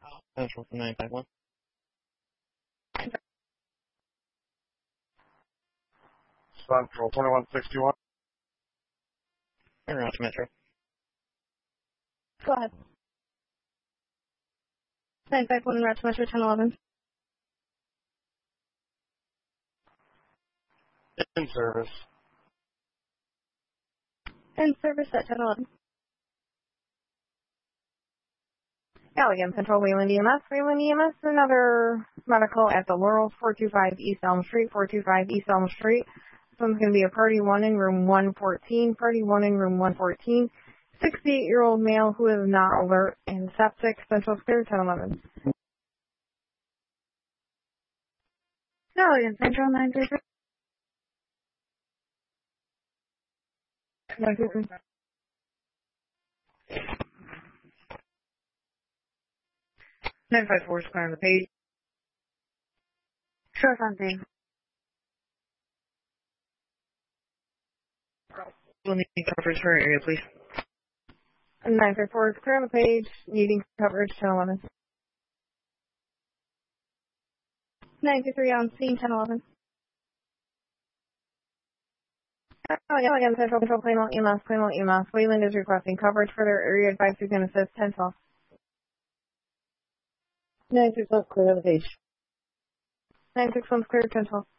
Central for 951. Central 2161. En route to Metro. Go ahead. 951 en route to Metro 1011. In service. In service at 1011. Allegan Central Wayland EMS. Wayland EMS, another medical at the Laurels, 425 East Elm Street, 425 East Elm Street. This one's going to be a party 1 in room 114, party 1 in room 114. 68-year-old male who is not alert and septic. Central clear 1011. Allegan Central 933. 933. Nine five four is clear on the page. Sure, something. We'll need coverage for our area, please. 954 is clear on the page, needing coverage 1011. 923 on scene 1011. Again, Central Plainwell EMS. Wayland is requesting coverage for their area. Advice you can assist 1012. 961 clear on the page. 961 clear 1012.